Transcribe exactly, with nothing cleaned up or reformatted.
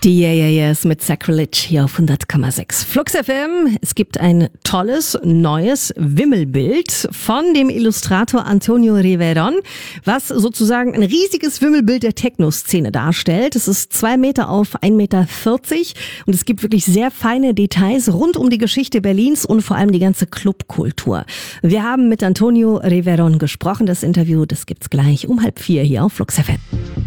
Die Yeah Yeah Yeahs mit Sacrilege hier auf hundert Komma sechs Flux F M. Es gibt ein tolles, neues Wimmelbild von dem Illustrator Antonio Riveron, was sozusagen ein riesiges Wimmelbild der Techno-Szene darstellt. Es ist zwei Meter auf ein Meter vierzig und es gibt wirklich sehr feine Details rund um die Geschichte Berlins und vor allem die ganze Clubkultur. Wir haben mit Antonio Riveron gesprochen. Das Interview, das gibt's gleich um halb vier hier auf Flux F M.